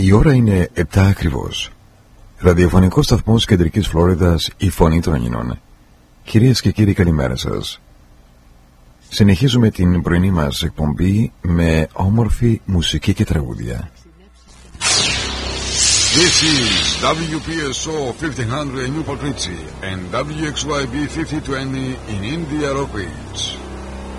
Η ώρα είναι 7 ακριβώς. Ραδιοφωνικός σταθμός Κεντρικής Φλόριδας, η Φωνή των Αγινών. Κυρίες και κύριοι, καλημέρα σας. Συνεχίζουμε την πρωινή μας εκπομπή με όμορφη μουσική και τραγούδια. This is WPSO 1500 in Newport Richie and WXYB 5020 in India Rock Ridge.